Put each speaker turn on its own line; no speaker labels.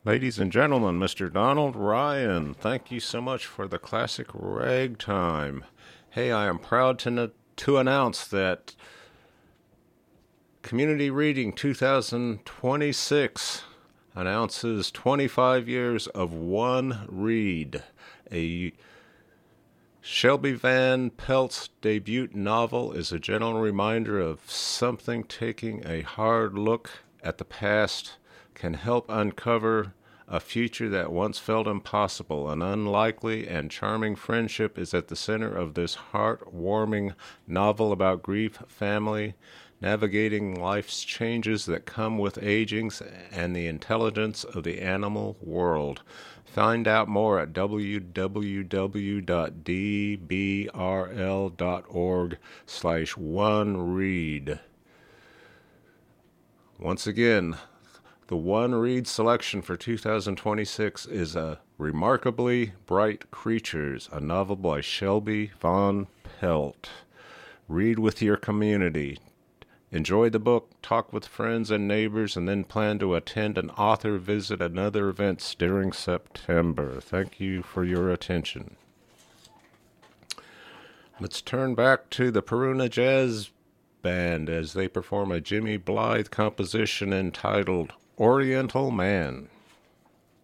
Ladies and gentlemen, Mr. Donald Ryan, thank you so much for the classic ragtime. Hey, I am proud to announce that Community Reading 2026 announces 25 years of one read, a Shelby Van Pelt's debut novel is a gentle reminder of something taking a hard look at the past can help uncover a future that once felt impossible. An unlikely and charming friendship is at the center of this heartwarming novel about grief, family, navigating life's changes that come with aging, and the intelligence of the animal world. Find out more at www.dbrl.org/one-read. Once again, the One Read selection for 2026 is A Remarkably Bright Creatures, a novel by Shelby Van Pelt. Read with your community. Enjoy the book, talk with friends and neighbors, and then plan to attend an author visit and other events during September. Thank you for your attention. Let's turn back to the Peruna Jazz Band as they perform a Jimmy Blythe composition entitled Oriental Man.